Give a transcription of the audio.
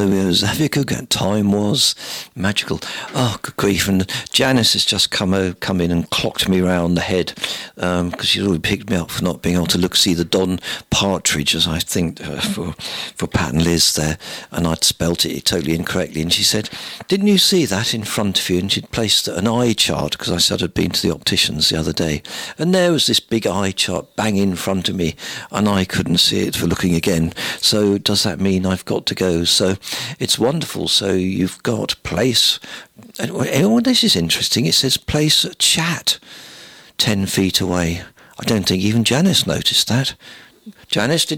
it was having a good time, was magical. Oh, good grief. And Janice has just come in and clocked me round the head because she'd already picked me up for not being able to see the Don Partridge, as I think, for Pat and Liz there. And I'd spelt it totally incorrectly. And she said, didn't you see that in front of you? And she'd placed an eye chart, because I said I'd been to the opticians the other day. And there was this big eye chart bang in front of me, and I couldn't see it for looking again. So does that mean I've got to go? So it's wonderful. So you've got place. Oh, this is interesting. It says place chat 10 feet away. I don't think even Janice noticed that. Janice, did